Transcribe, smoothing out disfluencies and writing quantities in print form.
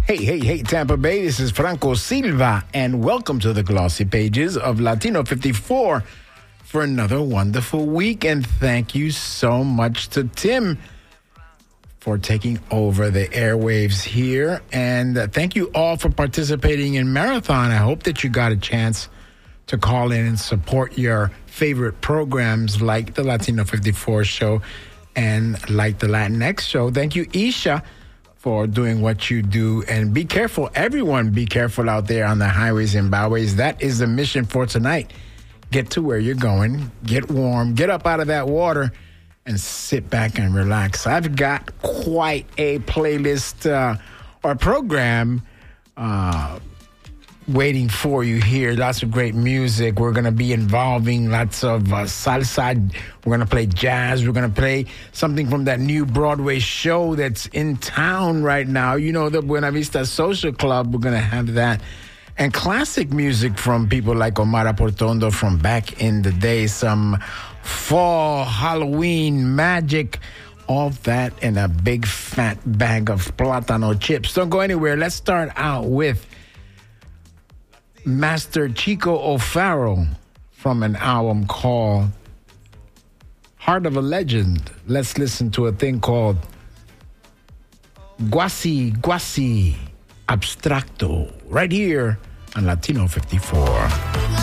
Hey, Tampa Bay, this is Franco Silva, and welcome to the glossy pages of Latino 54 for another wonderful week. And thank you so much to Tim for taking over the airwaves here. And thank you all for participating in Marathon. I hope that you got a chance to call in and support your favorite programs like the Latino 54 show and like the Latinx show. Thank you, Isha, for doing what you do. And be careful, everyone, be careful out there on the highways and byways. That is the mission for tonight. Get to where you're going, get warm, get up out of that water, and sit back and relax. I've got quite a playlist or program waiting for you here. Lots of great music. We're going to be involving lots of salsa. We're going to play jazz. We're going to play something from that new Broadway show that's in town right now. You know, the Buena Vista Social Club. We're going to have that. And classic music from people like Omar Portondo from back in the day. Some fall, Halloween magic. All that in a big fat bag of plátano chips. Don't go anywhere. Let's start out with Master Chico O'Farrell from an album called Heart of a Legend. Let's listen to a thing called Guasi Guasi Abstracto right here on Latino 54.